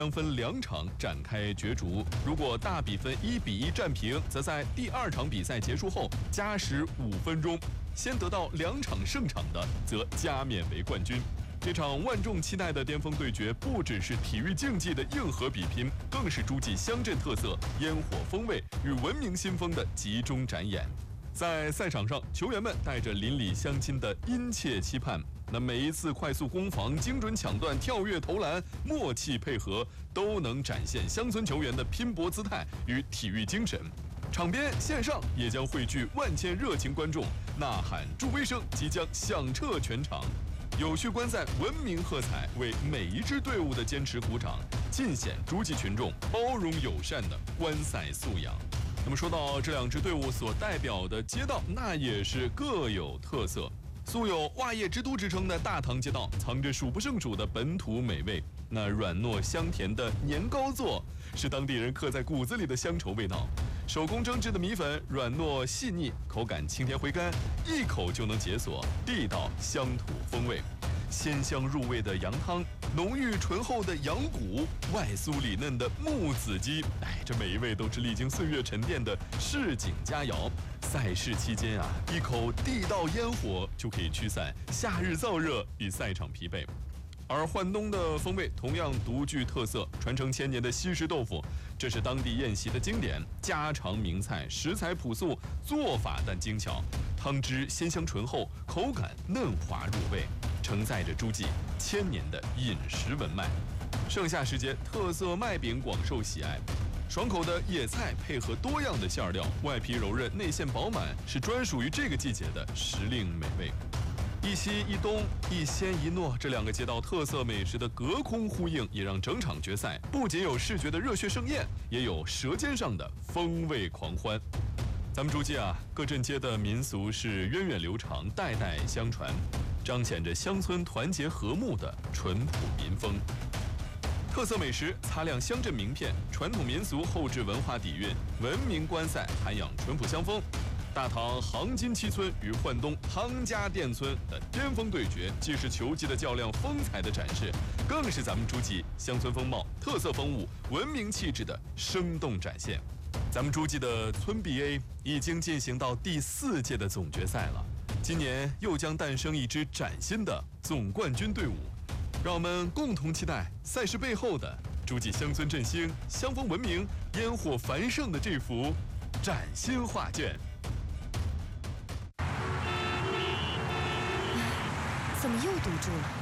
将分2场展开角逐。如果大比分1-1战平，则在第2场比赛结束后加时5分钟，先得到2场胜场的则加冕为冠军。这场万众期待的巅峰对决，不只是体育竞技的硬核比拼，更是诸暨乡镇特色、烟火风味与文明新风的集中展演。在赛场上，球员们带着邻里乡亲的殷切期盼，那每一次快速攻防、精准抢断、跳跃投篮、默契配合，都能展现乡村球员的拼搏姿态与体育精神。场边线上也将汇聚万千热情观众，呐喊助威声即将响彻全场。有序观赛，文明喝彩，为每一支队伍的坚持鼓掌，尽显诸暨群众包容友善的观赛素养。那么说到这2支队伍所代表的街道，那也是各有特色。素有袜业之都之称的大唐街道，藏着数不胜数的本土美味。那软糯香甜的年糕做，是当地人刻在骨子里的乡愁味道。手工蒸制的米粉软糯细腻，口感清甜回甘，一口就能解锁地道乡土风味。鲜香入味的羊汤，浓郁醇厚的羊骨，外酥里嫩的木子鸡，这每一味都是历经岁月沉淀的市井佳肴。赛事期间一口地道烟火就可以驱散夏日燥热与赛场疲惫。而换冬的风味同样独具特色，传承1000年的西施豆腐，这是当地宴席的经典家常名菜，食材朴素，做法但精巧，汤汁鲜香醇厚，口感嫩滑入味，承载着诸暨1000年的饮食文脉。盛夏时节，特色麦饼广受喜爱，爽口的野菜配合多样的馅料，外皮柔韧，内馅饱满，是专属于这个季节的时令美味。一西一东，一鲜一糯，这2个街道特色美食的隔空呼应，也让整场决赛不仅有视觉的热血盛宴，也有舌尖上的风味狂欢。咱们诸暨各镇街的民俗是源远流长，代代相传，彰显着乡村团结和睦的淳朴民风。特色美食擦亮乡镇名片，传统民俗后置文化底蕴，文明观赛涵养淳朴乡风。大唐杭金七村与焕东汤家店村的巅峰对决，既是球技的较量、风采的展示，更是咱们诸暨乡村风貌、特色风物、文明气质的生动展现。咱们诸暨的村 BA 已经进行到第4届的总决赛了，今年又将诞生一支崭新的总冠军队伍，让我们共同期待赛事背后的诸暨乡村振兴、乡风文明、烟火繁盛的这幅崭新画卷。 怎么又堵住了？